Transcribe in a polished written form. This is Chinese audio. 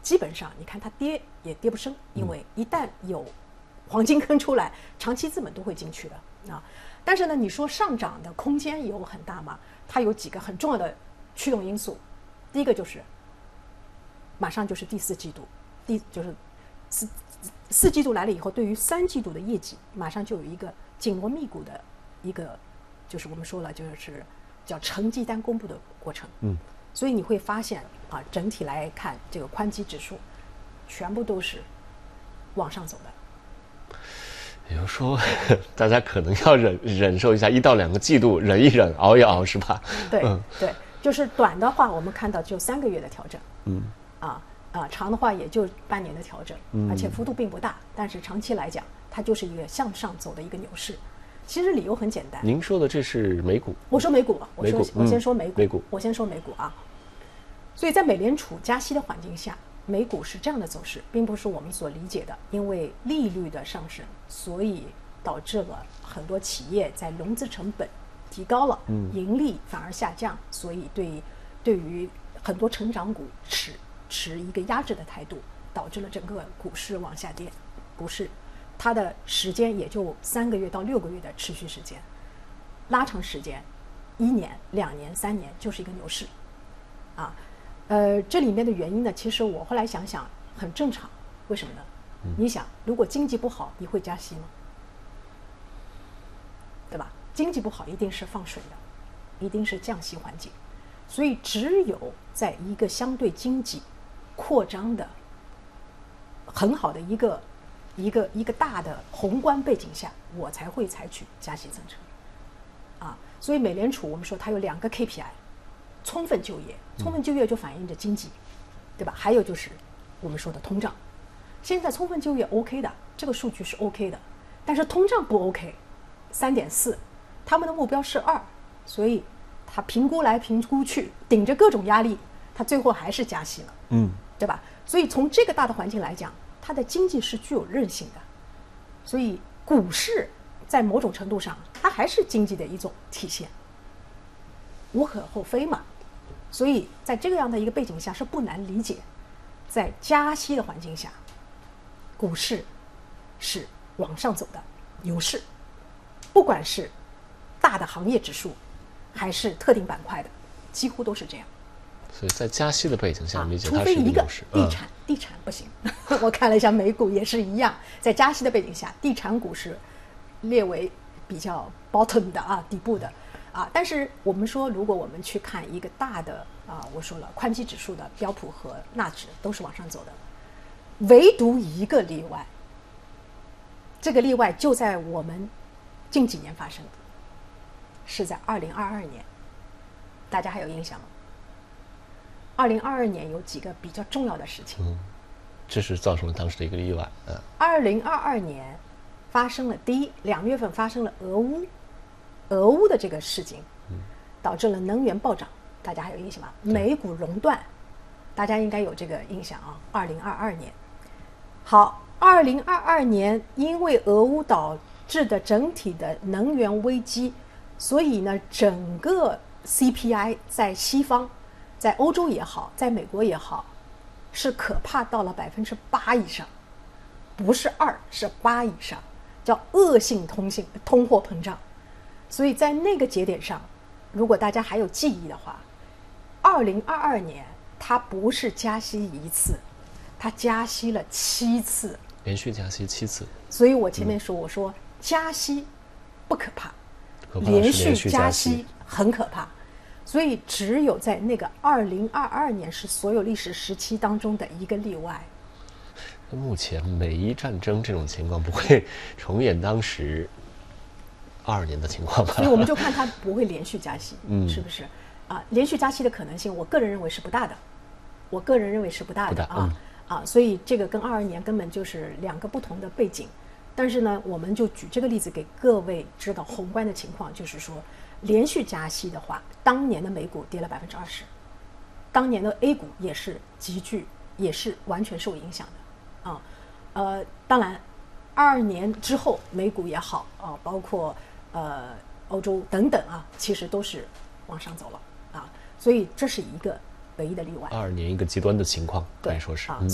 基本上你看它跌也跌不深，因为一旦有黄金坑出来，长期资本都会进去的啊。但是呢，你说上涨的空间有很大吗？它有几个很重要的驱动因素。第一个就是马上就是第四季度，就是四季度来了以后，对于3季度的业绩马上就有一个紧锣密鼓的一个，就是我们说了，就是叫成绩单公布的过程。所以你会发现啊，整体来看，这个宽基指数全部都是往上走的。 比如说，大家可能要忍受一下1到2个季度，忍一忍，熬一熬，是吧？ 对，对，就是短的话，我们看到就3个月的调整，长的话也就半年的调整，而且幅度并不大，但是长期来讲，它就是一个向上走的一个牛市。其实理由很简单。 您说的这是美股？ 我说美股，我先说美股， 我先说美股啊。所以在美联储加息的环境下，美股是这样的走势，并不是我们所理解的。因为利率的上升，所以导致了很多企业在融资成本提高了，盈利反而下降，所以对于很多成长股持一个压制的态度，导致了整个股市往下跌。不是，它的时间也就3个月到6个月的持续时间，拉长时间，1年、2年、3年就是一个牛市，啊。这里面的原因呢，其实我后来想想很正常。为什么呢？你想，如果经济不好，你会加息吗？对吧？经济不好一定是放水的，一定是降息环境。所以只有在一个相对经济扩张的很好的一个大的宏观背景下，我才会采取加息政策。所以美联储我们说它有2个 KPI。充分就业，充分就业就反映着经济，对吧？还有就是我们说的通胀。现在充分就业 OK 的，这个数据是 OK 的，但是通胀不 OK，3.4，他们的目标是2，所以他评估来评估去，顶着各种压力，他最后还是加息了，对吧？所以从这个大的环境来讲，它的经济是具有韧性的，所以股市在某种程度上，它还是经济的一种体现，无可厚非嘛。所以在这个样的一个背景下，是不难理解，在加息的环境下，股市是往上走的牛市，不管是大的行业指数，还是特定板块的，几乎都是这样。 所以在加息的背景下，理解它是一个牛市。 地产不行，我看了一下美股也是一样，在加息的背景下，地产股是列为比较 bottom 的底部的。但是我们说，如果我们去看一个大的我说了，宽基指数的标普和纳指都是往上走的，唯独一个例外。这个例外就在我们近几年发生的，是在2022年，大家还有印象吗？2022年有几个比较重要的事情， 这是造成了当时的一个例外。 2022年发生了第一，2月份发生了俄乌的这个事情，导致了能源暴涨，大家还有印象吗？美股熔断，大家应该有这个印象啊。2022年，好，2022年因为俄乌导致的整体的能源危机，所以呢，整个 CPI 在西方，在欧洲也好，在美国也好，是可怕到了8%以上，不是2%，是8%以上，叫恶性通货膨胀。所以在那个节点上，如果大家还有记忆的话，2022年它不是加息1次，它加息了7次， 连续加息7次。 所以我前面说，我说加息不可怕，连续加息很可怕。所以只有在那个2022年是所有历史时期当中的一个例外。 目前美伊战争这种情况不会重演当时22年的情况吧？ 所以我们就看它不会连续加息，是不是？连续加息的可能性，我个人认为是不大的。所以这个跟22年根本就是2个不同的背景。但是呢，我们就举这个例子给各位知道宏观的情况，就是说，连续加息的话，当年的美股跌了20%，当年的 A 股也是也是完全受影响的。当然，22年之后，美股也好包括欧洲等等其实都是往上走了所以这是一个唯一的例外。 22年一个极端的情况，可以说是。